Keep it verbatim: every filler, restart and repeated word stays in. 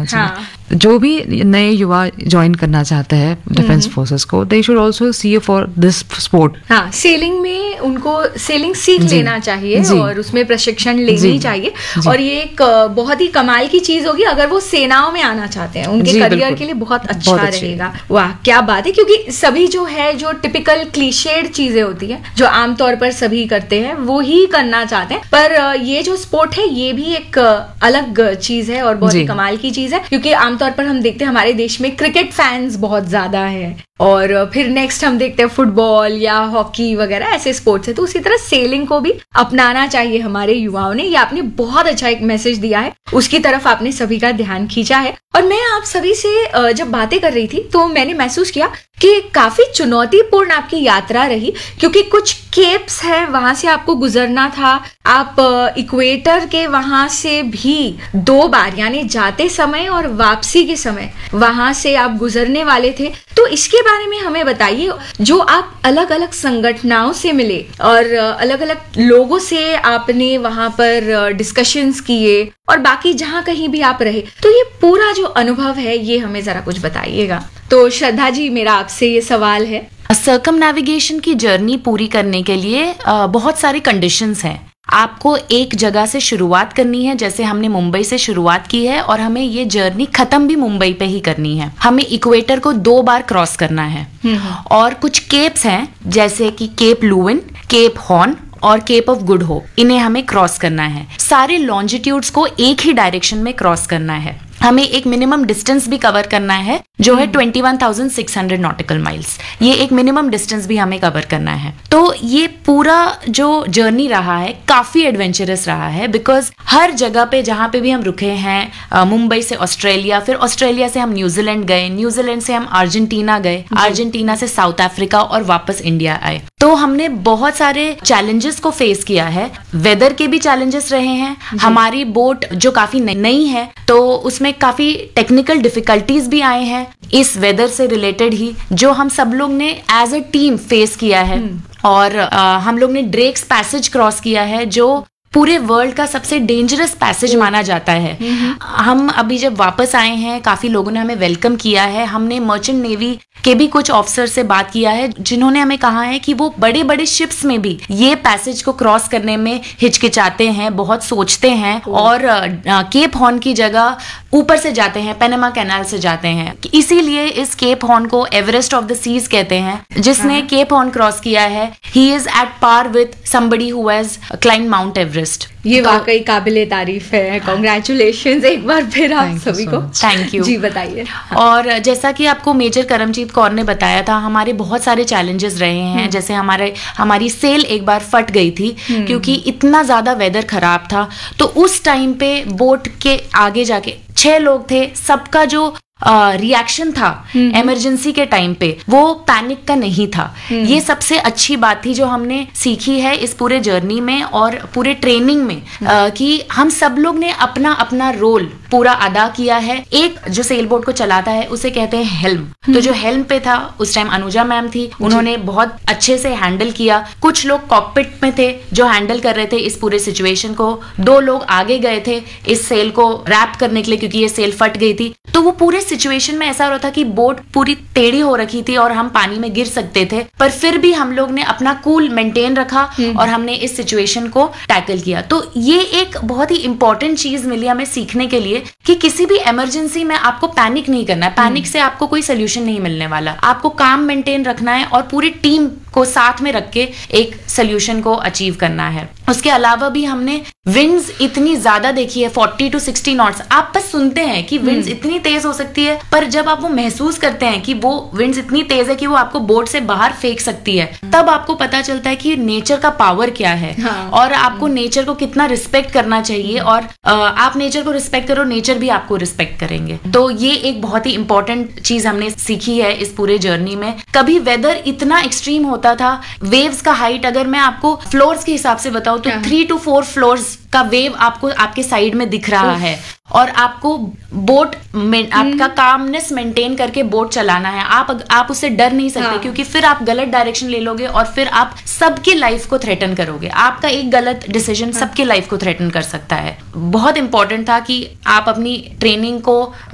चाहिए। हाँ. जो भी नए युवा ज्वाइन करना चाहते हैं डिफेंस फोर्सेस को, they should also C for this sport. हाँ, सेलिंग में उनको सेलिंग सीख लेना चाहिए और उसमें प्रशिक्षण लेनी चाहिए। और ये एक बहुत ही कमाल की चीज होगी अगर वो सेनाओं में आना चाहते हैं, उनके करियर के लिए बहुत अच्छा बहुत रहेगा। वाह क्या बात है, क्योंकि सभी जो है जो टिपिकल क्लीशेड चीजें होती है जो आमतौर पर सभी करते हैं वो ही करना चाहते हैं, पर ये जो स्पोर्ट है ये भी एक अलग चीज है और बहुत ही कमाल की चीज है। क्योंकि आमतौर पर हम देखते हैं हमारे देश में क्रिकेट फैंस बहुत ज्यादा है और फिर नेक्स्ट हम देखते हैं फुटबॉल या हॉकी वगैरह ऐसे स्पोर्ट्स है, तो उसी तरह सेलिंग को भी अपनाना चाहिए हमारे युवाओं ने। ये आपने बहुत अच्छा एक मैसेज दिया है, उसकी तरफ आपने सभी का ध्यान खींचा है। और मैं आप सभी से जब बातें कर रही थी तो मैंने महसूस किया कि काफी चुनौतीपूर्ण आपकी यात्रा रही, क्योंकि कुछ केप्स है वहां से आपको गुजरना था, आप इक्वेटर के वहां से भी दो बार यानी जाते समय और वापसी के समय वहां से आप गुजरने वाले थे। तो इसके बारे में हमें बताइए, जो आप अलग अलग संगठनों से मिले और अलग अलग लोगों से आपने वहां पर डिस्कशंस किए और बाकी जहां कहीं भी आप रहे, तो ये पूरा जो अनुभव है ये हमें जरा कुछ बताइएगा। तो श्रद्धा जी, मेरा आपसे ये सवाल है, सर्कम नेविगेशन की जर्नी पूरी करने के लिए बहुत सारे कंडीशंस हैं। आपको एक जगह से शुरुआत करनी है, जैसे हमने मुंबई से शुरुआत की है और हमें ये जर्नी खत्म भी मुंबई पे ही करनी है। हमें इक्वेटर को दो बार क्रॉस करना है और कुछ केप्स हैं जैसे कि केप लुविन, केप हॉर्न और केप ऑफ गुड होप, इन्हें हमें क्रॉस करना है। सारे लॉन्जिट्यूड्स को एक ही डायरेक्शन में क्रॉस करना है। हमें एक मिनिमम डिस्टेंस भी कवर करना है जो है twenty one thousand six hundred nautical miles. ये एक मिनिमम डिस्टेंस भी हमें कवर करना है। तो ये पूरा जो जर्नी रहा है काफी एडवेंचरस रहा है, बिकॉज हर जगह पे जहाँ पे भी हम रुके हैं, मुंबई से ऑस्ट्रेलिया, फिर ऑस्ट्रेलिया से हम न्यूजीलैंड गए, न्यूजीलैंड से हम अर्जेंटीना गए, अर्जेंटीना से साउथ अफ्रीका और वापस इंडिया आए। तो हमने बहुत सारे चैलेंजेस को फेस किया है। वेदर के भी चैलेंजेस रहे हैं। हमारी बोट जो काफी नई है तो उसमें काफी टेक्निकल डिफिकल्टीज भी आए हैं इस वेदर से रिलेटेड ही, जो हम सब लोग ने एज अ टीम फेस किया है। और आ, हम लोग ने ड्रेक्स पैसेज क्रॉस किया है जो पूरे वर्ल्ड का सबसे डेंजरस पैसेज माना जाता है। हम अभी जब वापस आए हैं काफी लोगों ने हमें वेलकम किया है। हमने मर्चेंट नेवी के भी कुछ ऑफिसर से बात किया है जिन्होंने हमें कहा है कि वो बड़े बड़े शिप्स में भी ये पैसेज को क्रॉस करने में हिचकिचाते हैं, बहुत सोचते हैं और केप हॉर्न की जगह ऊपर से जाते हैं, पैनामा कैनाल से जाते हैं। इसीलिए इस केप हॉर्न को एवरेस्ट ऑफ द सीज कहते हैं। जिसने केप हॉर्न क्रॉस किया है he is at par with somebody who has climb mount Everest. ये तो, वाकई काबिले तारीफ है। कांग्रेचुलेशंस एक बार फिर आप सभी को। थैंक यू जी बताइए। और जैसा कि आपको मेजर करमजीत कौर ने बताया था, हमारे बहुत सारे चैलेंजेस रहे हैं। जैसे हमारे हमारी सेल एक बार फट गई थी क्योंकि इतना ज्यादा वेदर खराब था। तो उस टाइम पे बोट के आगे जाके छह लोग थे, सबका जो रिएक्शन uh, था इमरजेंसी के टाइम पे वो पैनिक का नहीं था। ये सबसे अच्छी बात थी जो हमने सीखी है इस पूरे जर्नी में और पूरे ट्रेनिंग में, uh, कि हम सब लोग ने अपना अपना रोल पूरा अदा किया है। एक जो सेल बोट को चलाता है उसे कहते हैं हेल्म। तो जो हेल्म पे था उस टाइम अनुजा मैम थी, उन्होंने बहुत अच्छे से हैंडल किया। कुछ लोग कॉकपिट में थे जो हैंडल कर रहे थे इस पूरे सिचुएशन को। दो लोग आगे गए थे इस सेल को रैप करने के लिए क्योंकि ये सेल फट गई थी। तो वो पूरे सिचुएशन में ऐसा हो रहा था कि बोट पूरी टेढ़ी हो रखी थी और हम पानी में गिर सकते थे, पर फिर भी हम लोग ने अपना कूल मेंटेन रखा और हमने इस सिचुएशन को टैकल किया। तो ये एक बहुत ही इंपॉर्टेंट चीज मिली हमें सीखने के लिए कि किसी भी इमरजेंसी में आपको पैनिक नहीं करना है। पैनिक से आपको कोई सोल्यूशन नहीं मिलने वाला। आपको काम मेंटेन रखना है और पूरी टीम को साथ में रख के एक सोल्यूशन को अचीव करना है। उसके अलावा भी हमने विंड्स इतनी ज्यादा देखी है, फोर्टी टू सिक्सटी नॉट्स। आप बस सुनते हैं कि विंड्स इतनी तेज हो सकती है, पर जब आप वो महसूस करते हैं कि वो विंड्स इतनी तेज है कि वो आपको बोट से बाहर फेंक सकती है, तब आपको पता चलता है कि नेचर का पावर क्या है। हाँ। और आपको नेचर को कितना रिस्पेक्ट करना चाहिए और आप नेचर को रिस्पेक्ट करो, नेचर भी आपको रिस्पेक्ट करेंगे। तो ये एक बहुत ही इंपॉर्टेंट चीज हमने सीखी है इस पूरे जर्नी में। कभी वेदर इतना एक्सट्रीम होता था, वेव्स का हाइट अगर मैं आपको फ्लोर्स के हिसाब से बताऊं तो थ्री टू फोर फ्लोर्स का वेव आपको आपके साइड में दिख रहा है और आपको बोट में आपका कामनेस मेंटेन करके बोट चलाना है। आप आप उससे डर नहीं सकते। हाँ। क्योंकि फिर आप गलत डायरेक्शन ले लोगे और फिर आप सबकी लाइफ को थ्रेटन करोगे। आपका एक गलत डिसीजन हाँ। सबकी लाइफ को थ्रेटन कर सकता है। बहुत इंपॉर्टेंट था कि आप अपनी ट्रेनिंग को